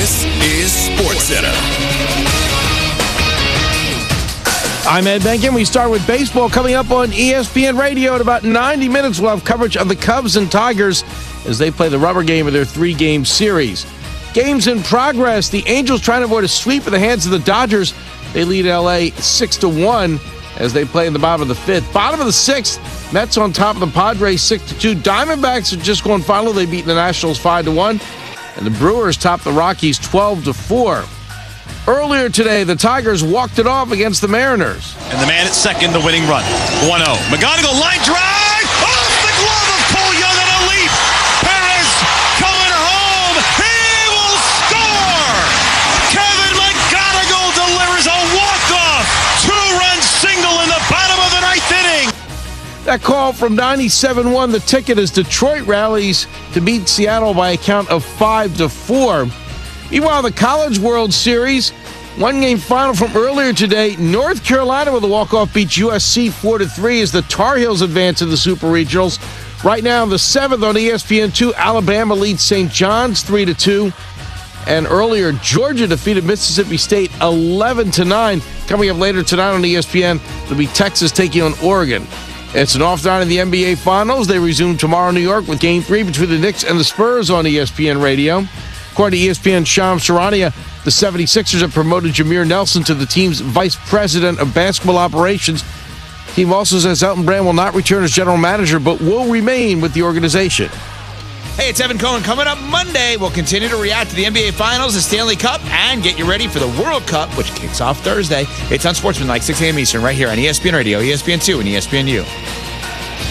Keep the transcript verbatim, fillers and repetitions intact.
This is SportsCenter. I'm Ed Benkin. We start with baseball coming up on E S P N Radio. In about ninety minutes, we'll have coverage of the Cubs and Tigers as they play the rubber game of their three-game series. Games in progress. The Angels trying to avoid a sweep in the hands of the Dodgers. They lead L A six to one as they play in the bottom of the fifth. Bottom of the sixth, Mets on top of the Padres six to two. Diamondbacks have just gone final. They beat the Nationals five to one. And the Brewers top the Rockies twelve to four. Earlier today, the Tigers walked it off against the Mariners. And the man at second, the winning run. one oh. McGonigal, line drive! Off the glove of Cole Young on a leap! Perez coming home! He will score! Kevin McGonigal delivers a walk-off! Two-run single in the bottom of the ninth inning! That call from ninety-seven one, the ticket as Detroit rallies to beat Seattle by a count of five to four. Meanwhile, the College World Series, one-game final from earlier today. North Carolina with a walk-off beats U S C four to three as the Tar Heels advance in the Super Regionals. Right now, the seventh on E S P N two, Alabama leads Saint John's three to two. And earlier, Georgia defeated Mississippi State eleven to nine. Coming up later tonight on E S P N, it'll be Texas taking on Oregon. It's an off night in the N B A Finals. They resume tomorrow in New York with Game three between the Knicks and the Spurs on E S P N Radio. According to E S P N's Shams Charania, the seventy-sixers have promoted Jameer Nelson to the team's vice president of basketball operations. The team also says Elton Brand will not return as general manager, but will remain with the organization. Hey, it's Evan Cohen. Coming up Monday, we'll continue to react to the N B A Finals, the Stanley Cup, and get you ready for the World Cup, which kicks off Thursday. It's on Sportsman like six a.m. Eastern right here on E S P N Radio, E S P N two, and E S P N U.